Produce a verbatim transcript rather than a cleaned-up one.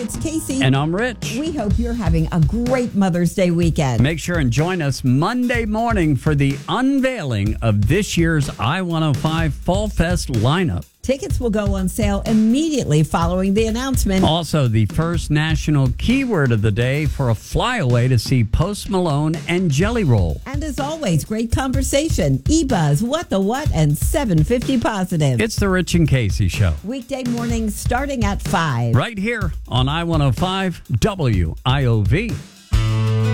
It's Casey. And I'm Rich. We hope you're having a great Mother's Day weekend. Make sure and join us Monday morning for the unveiling of this year's I one oh five Fall Fest lineup. Tickets will go on sale immediately following the announcement. Also, the first national keyword of the day for a flyaway to see Post Malone and Jelly Roll. And as always, great conversation. E-Buzz, What the What, and seven fifty Positive. It's the Rich and Casey Show. Weekday mornings starting at five. Right here on I one oh five W I O V.